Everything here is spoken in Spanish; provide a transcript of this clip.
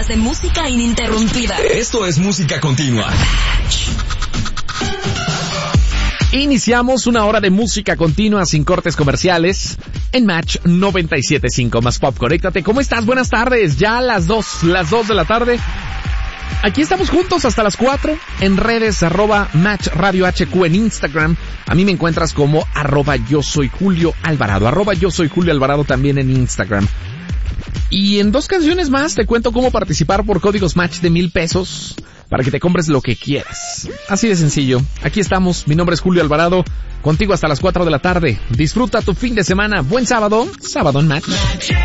horas de música ininterrumpida. Esto es música continua. Iniciamos una hora de música continua sin cortes comerciales en Match 97.5 más Pop. Conéctate. ¿Cómo estás? Buenas tardes. Ya las 2 de la tarde. Aquí estamos juntos hasta las 4 en redes @Match Radio HQ en Instagram. A mí me encuentras como @yo soy Julio Alvarado, @yo soy Julio Alvarado también en Instagram. Y en 2 canciones más te cuento cómo participar por códigos Match de $1,000 para que te compres lo que quieras. Así de sencillo. Aquí estamos. Mi nombre es Julio Alvarado. Contigo hasta las 4 de la tarde. Disfruta tu fin de semana. Buen sábado. Sábado en Match.